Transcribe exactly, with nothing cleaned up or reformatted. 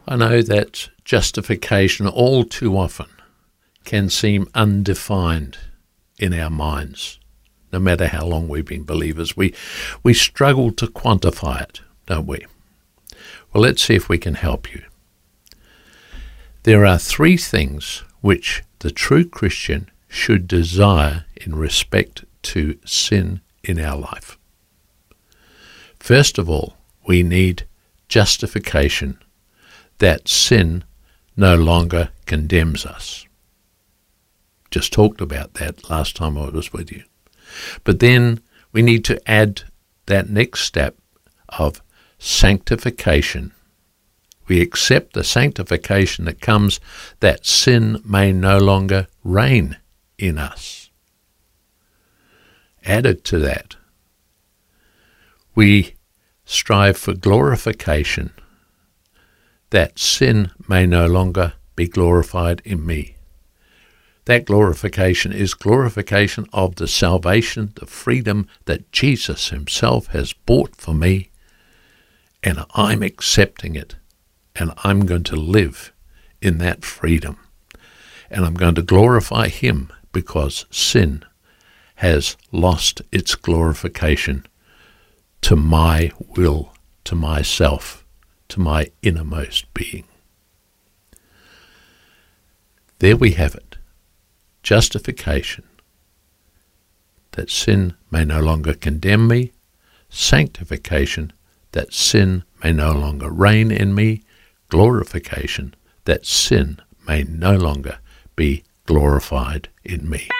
I know that justification all too often can seem undefined in our minds. No matter how long we've been believers, we, we struggle to quantify it, don't we? Well, let's see if we can help you. There are three things which the true Christian should desire in respect to sin in our life. First of all, we need justification, that sin no longer condemns us. Just talked about that last time I was with you. But then we need to add that next step of sanctification. We accept the sanctification that comes that sin may no longer reign in us. Added to that, we strive for glorification, that sin may no longer be glorified in me. That glorification is glorification of the salvation, the freedom that Jesus himself has bought for me, and I'm accepting it, and I'm going to live in that freedom, and I'm going to glorify him because sin has lost its glorification to my will, to myself, to my innermost being. There we have it. Justification, that sin may no longer condemn me. Sanctification, that sin may no longer reign in me. Glorification, that sin may no longer be glorified in me.